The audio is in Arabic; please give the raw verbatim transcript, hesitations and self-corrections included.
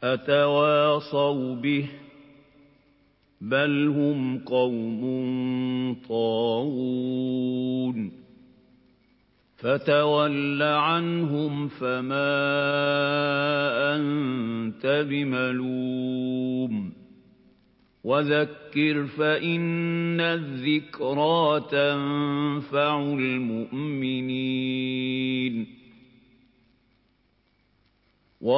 أتواصوا به بل هم قوم طاغون فتول عنهم فما أنت بملوم وذكر فإن الذكرى تنفع المؤمنين